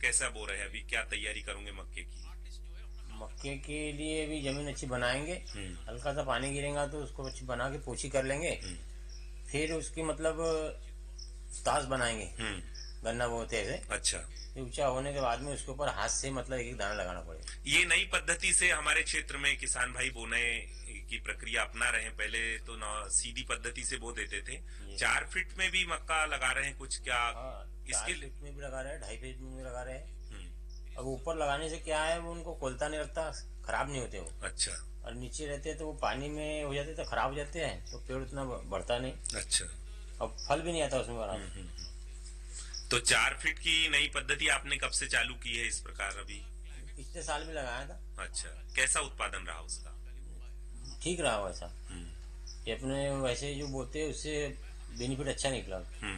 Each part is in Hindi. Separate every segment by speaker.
Speaker 1: कैसा बो रहे हैं अभी, क्या तैयारी करोगे मक्के की?
Speaker 2: मक्के के लिए भी जमीन अच्छी बनाएंगे। हल्का सा पानी गिरेगा तो उसको अच्छी बना के पोछी कर लेंगे। फिर उसकी मतलब ताश बनाएंगे। गन्ना बोते हैं ऐसे।
Speaker 1: अच्छा,
Speaker 2: फिर ऊंचा होने के बाद में उसके ऊपर हाथ से मतलब एक एक दाना लगाना पड़ेगा।
Speaker 1: ये नई पद्धति से हमारे क्षेत्र में किसान भाई बोने की प्रक्रिया अपना रहे हैं। पहले तो सीधी पद्धति से बो देते थे। 4 फीट में भी मक्का लगा रहे हैं कुछ, क्या?
Speaker 2: हाँ,
Speaker 1: इसके
Speaker 2: 4 फीट में भी लगा रहे हैं, 2.5 फीट में भी लगा रहे हैं।
Speaker 1: हम्म,
Speaker 2: अब ऊपर लगाने से क्या है, वो उनको कोलता नहीं लगता, खराब नहीं होते वो।
Speaker 1: अच्छा
Speaker 2: और नीचे रहते हैं तो वो पानी में हो जाते तो खराब हो जाते हैं, तो पेड़ उतना बढ़ता नहीं।
Speaker 1: अच्छा।
Speaker 2: अब फल भी नहीं आता उसमें बराबर।
Speaker 1: तो 4 फीट की नई पद्धति आपने कब से चालू की है इस प्रकार अभी?
Speaker 2: पिछले साल भी लगाया था।
Speaker 1: अच्छा, कैसा उत्पादन रहा उसका?
Speaker 2: ठीक रहा वैसा। ये अपने वैसे जो बोते हैं उससे बेनिफिट अच्छा निकला।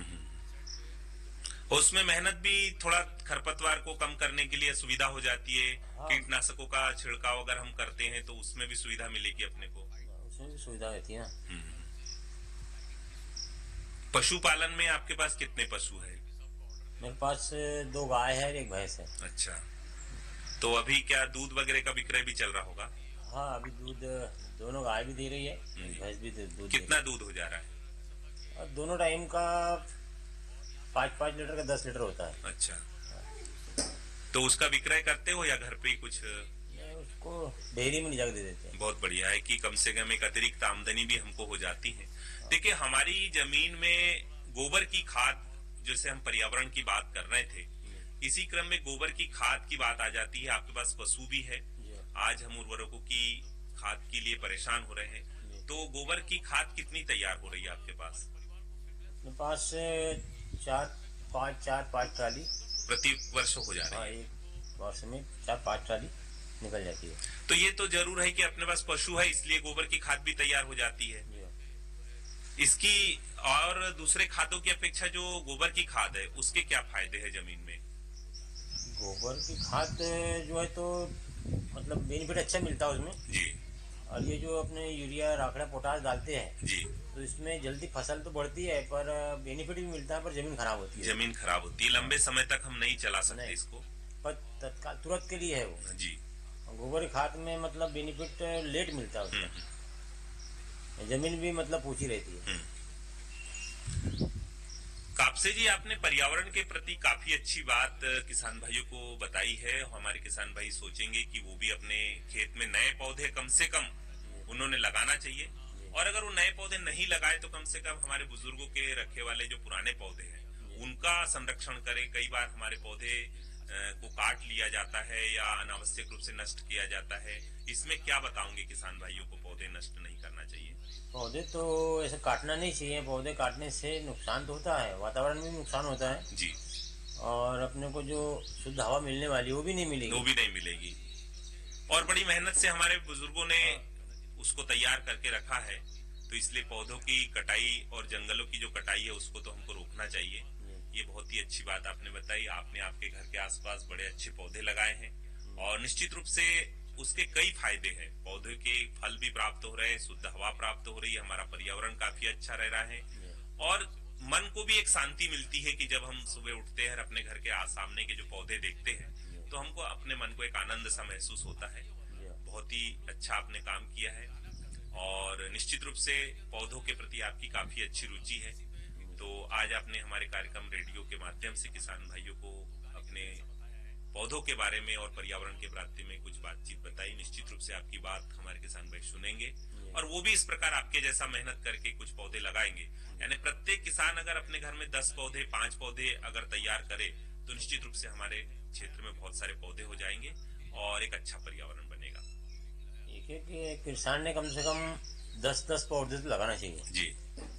Speaker 1: उसमें मेहनत भी थोड़ा, खरपतवार को कम करने के लिए सुविधा हो जाती है।
Speaker 2: हाँ,
Speaker 1: कीटनाशकों का छिड़काव अगर हम करते हैं तो उसमें भी सुविधा मिलेगी अपने को।
Speaker 2: उसमें भी सुविधा रहती है ना।
Speaker 1: पशुपालन में आपके पास कितने पशु है?
Speaker 2: मेरे पास 2 गाय है और 1 भैंस है।
Speaker 1: अच्छा, तो अभी क्या दूध वगैरह का विक्रय भी चल रहा होगा?
Speaker 2: हाँ, अभी दूध दोनों गाय भी दे रही है, भैंस भी दूध दे रही
Speaker 1: कितना दूध हो जा रहा है?
Speaker 2: है। और दोनों टाइम का 5-5 लीटर का 10 लीटर होता है।
Speaker 1: अच्छा, तो उसका विक्रय करते हो या घर पे ही कुछ?
Speaker 2: मैं उसको डेयरी में ले जाकर दे देते हैं।
Speaker 1: बहुत बढ़िया है कि कम से कम एक अतिरिक्त आमदनी भी हमको हो जाती है। देखिए, हमारी जमीन में गोबर की खाद, जैसे हम पर्यावरण की बात कर रहे थे, इसी क्रम में गोबर की खाद की बात आ जाती है। आपके पास पशु भी है। आज हम उर्वरकों की खाद के लिए परेशान हो रहे हैं, तो गोबर की खाद कितनी तैयार हो रही है आपके पास?
Speaker 2: मेरे पास 4-5 ट्राली
Speaker 1: प्रति वर्ष हो जा रही
Speaker 2: हाँ,
Speaker 1: है?
Speaker 2: एक वर्ष में 4-5 ट्राली निकल जाती है।
Speaker 1: तो ये तो जरूर है कि अपने पास पशु है, इसलिए गोबर की खाद भी तैयार हो जाती है। इसकी और दूसरे खादों की अपेक्षा जो गोबर की खाद है, उसके क्या फायदे हैं जमीन में?
Speaker 2: गोबर की खाद जो है तो मतलब बेनिफिट अच्छा मिलता है उसमें।
Speaker 1: जी
Speaker 2: और ये जो अपने यूरिया राखड़ा पोटास डालते हैं,
Speaker 1: जी।
Speaker 2: तो इसमें जल्दी फसल तो बढ़ती है पर बेनिफिट भी मिलता है, पर जमीन खराब होती है।
Speaker 1: जमीन खराब होती है, लंबे समय तक हम नहीं चला सकते
Speaker 2: नहीं,
Speaker 1: इसको।
Speaker 2: पर तत्काल तुरंत के लिए है वो।
Speaker 1: जी।
Speaker 2: गोबर की खाद में मतलब बेनिफिट लेट मिलता है उसका। जमीन भी मतलब पूछी रहती है।
Speaker 1: कापसे जी, आपने पर्यावरण के प्रति काफी अच्छी बात किसान भाइयों को बताई है। हमारे किसान भाई सोचेंगे कि वो भी अपने खेत में नए पौधे कम से कम उन्होंने लगाना चाहिए। और अगर वो नए पौधे नहीं लगाए तो कम से कम हमारे बुजुर्गों के रखे वाले जो पुराने पौधे हैं उनका संरक्षण करें। कई बार हमारे पौधे को काट लिया जाता है या अनावश्यक रूप से नष्ट किया जाता है। इसमें क्या बताओगे किसान भाइयों को, पौधे नष्ट नहीं करना चाहिए?
Speaker 2: पौधे तो ऐसे काटना नहीं चाहिए। पौधे काटने से नुकसान तो होता है, वातावरण में भी नुकसान होता है।
Speaker 1: जी।
Speaker 2: और अपने को जो शुद्ध हवा मिलने वाली वो भी नहीं मिलेगी।
Speaker 1: वो भी नहीं मिलेगी। और बड़ी मेहनत से हमारे बुजुर्गों ने उसको तैयार करके रखा है, तो इसलिए पौधों की कटाई और जंगलों की जो कटाई है उसको तो हमको रोकना चाहिए। ये बहुत ही अच्छी बात आपने बताई। आपने आपके घर के आसपास बड़े अच्छे पौधे लगाए हैं और निश्चित रूप से उसके कई फायदे हैं। पौधे के फल भी प्राप्त हो रहे हैं, शुद्ध हवा प्राप्त हो रही है, हमारा पर्यावरण काफी अच्छा रह रहा है और मन को भी एक शांति मिलती है कि जब हम सुबह उठते हैं और अपने घर के सामने के जो पौधे देखते हैं तो हमको अपने मन को एक आनंद सा महसूस होता है। बहुत ही अच्छा आपने काम किया है और निश्चित रूप से पौधों के प्रति आपकी काफी अच्छी रुचि है। तो आज आपने हमारे कार्यक्रम रेडियो के माध्यम से किसान भाइयों को अपने पौधों के बारे में और पर्यावरण के प्रति में कुछ बातचीत बताई। निश्चित रूप से आपकी बात हमारे किसान भाई सुनेंगे और वो भी इस प्रकार आपके जैसा मेहनत करके कुछ पौधे लगाएंगे। यानी प्रत्येक किसान अगर अपने घर में 10 पौधे 5 पौधे अगर तैयार करे तो निश्चित रूप से हमारे क्षेत्र में बहुत सारे पौधे हो जाएंगे और एक अच्छा पर्यावरण बनेगा।
Speaker 2: एक एक किसान ने कम से कम 10-10 पौधे तो लगाना चाहिए
Speaker 1: जी।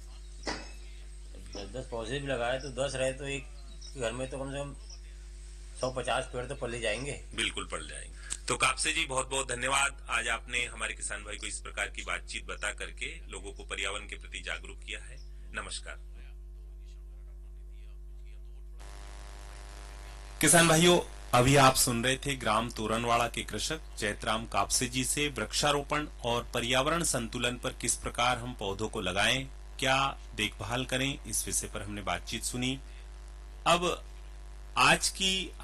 Speaker 2: 10-10 पौधे भी लगाए तो 10 रहे तो एक घर में तो कम से कम 150 पेड़ तो पले जाएंगे।
Speaker 1: बिल्कुल पड़ जाएंगे। तो कापसे जी, बहुत बहुत धन्यवाद। आज आपने हमारे किसान भाई को इस प्रकार की बातचीत बता करके लोगों को पर्यावरण के प्रति जागरूक किया है। नमस्कार। किसान भाइयों, अभी आप सुन रहे थे ग्राम तोरणवाड़ा के कृषक जयतराम कापसे जी से वृक्षारोपण और पर्यावरण संतुलन पर किस प्रकार हम पौधों को लगाएं, क्या देखभाल करें, इस विषय पर हमने बातचीत सुनी। अब आज की